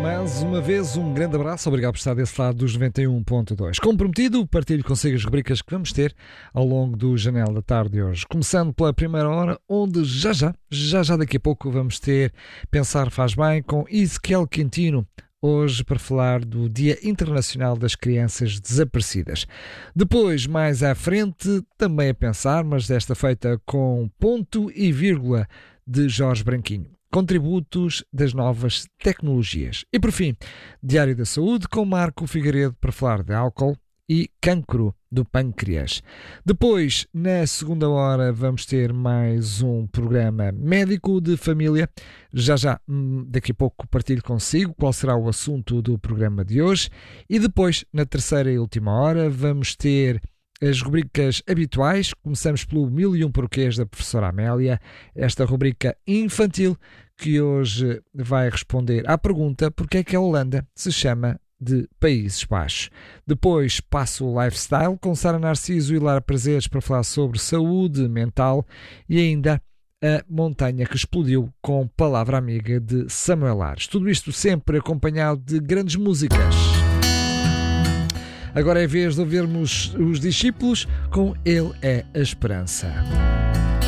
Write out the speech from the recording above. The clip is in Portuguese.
Mais uma vez, um grande abraço. Obrigado por estar desse lado dos 91.2. Como prometido, partilho consigo as rubricas que vamos ter ao longo do Janela da Tarde de hoje. Começando pela primeira hora, onde já daqui a pouco vamos ter Pensar Faz Bem com Ezequiel Quintino. Hoje para falar do Dia Internacional das Crianças Desaparecidas. Depois, mais à frente, também a pensar, mas desta feita com ponto e vírgula de Jorge Branquinho. Contributos das novas tecnologias. E por fim, Diário da Saúde com Marco Figueiredo para falar de álcool e cancro do pâncreas. Depois, na segunda hora, vamos ter mais um programa médico de família. Já, daqui a pouco partilho consigo qual será o assunto do programa de hoje. E depois, na terceira e última hora, vamos ter as rubricas habituais. Começamos pelo 1001 Porquês da professora Amélia, esta rubrica infantil que hoje vai responder à pergunta porque é que a Holanda se chama de Países Baixos. Depois passo o lifestyle com Sara Narciso e Lara Prazeres para falar sobre saúde mental e ainda a montanha que explodiu com Palavra Amiga de Samuel Ares. Tudo isto sempre acompanhado de grandes músicas. Agora é vez de ouvirmos os Discípulos com Ele é a Esperança.